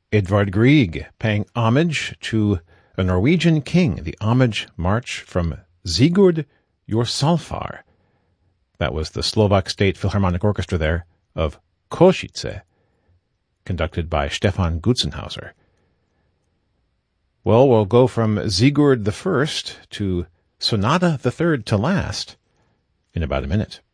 Edvard Grieg paying homage to a Norwegian king, the Homage March from Sigurd Jorsalfar. That was the Slovak State Philharmonic Orchestra there of Košice, conducted by Stefan Gutzenhauser. Well, we'll go from Sigurd I to Sonata the Third to Last in about a minute.